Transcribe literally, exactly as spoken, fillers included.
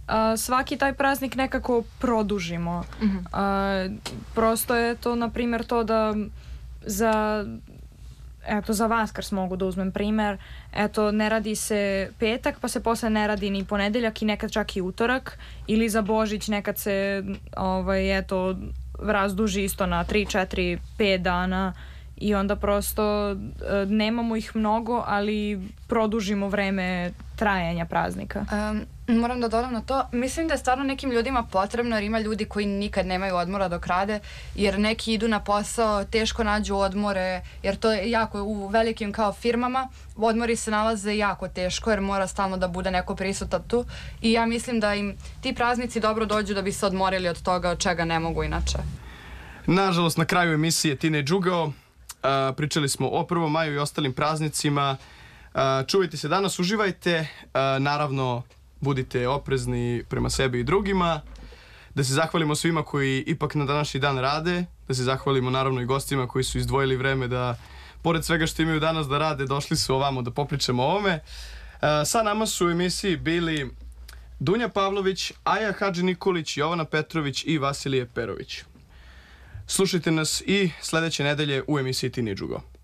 svaki taj praznik nekako produžimo. Mhm. A, prosto je to, na primjer, to da za, eto, za Vaskrs mogu da uzmem primer, eto, ne radi se petak, pa se posle ne radi ni ponedeljak i nekad čak i utorak, ili za Božić nekad se, ovaj, eto, razduži isto na tri, četiri, pet dana i onda prosto e, nemamo ih mnogo, ali produžimo vreme trajanja praznika. Um, moram da dodam na to, mislim da je stvarno nekim ljudima potrebno, jer ima ljudi koji nikad nemaju odmora dok rade, jer neki idu na posao, teško nađu odmore, jer to je jako u velikim kao firmama, odmori se nalaze jako teško, jer mora stalno da bude neko prisutan tu i ja mislim da im ti praznici dobro dođu da bi se odmorili od toga od čega ne mogu inače. Nažalost, na kraju emisije Teenage Ugao Uh, pričali smo o prvom maju i ostalim praznicima. Uh, čuvajte se danas, uživajte. Uh, naravno, budite oprezni prema sebi i drugima. Da se zahvalimo svima koji ipak na današnji dan rade. Da se zahvalimo naravno i gostima koji su izdvojili vreme da, pored svega što imaju danas da rade, došli su ovamo da popričamo o ovome. Uh, sa nama su u emisiji bili Dunja Pavlović, Aja Hadži Nikolić, Jovana Petrović i Vasilije Perović. Slušajte nas i sledeće nedelje u emisiji Teenage Ugao.